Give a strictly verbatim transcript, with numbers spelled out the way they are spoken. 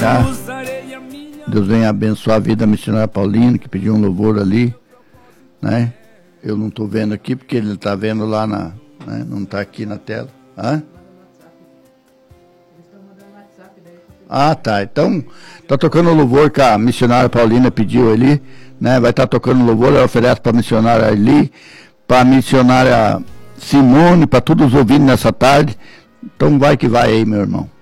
Tá? Deus venha abençoar a vida da missionária Paulina, que pediu um louvor ali, né? Eu não estou vendo aqui, porque ele está vendo lá na... Né? Não está aqui na tela. Hã? Ah, tá. Então, tá tocando o louvor que a missionária Paulina pediu ali, né? Vai estar tá tocando o louvor, ela oferece para a missionária ali, para a missionária Simone, para todos os ouvintes nessa tarde. Então vai que vai aí, meu irmão.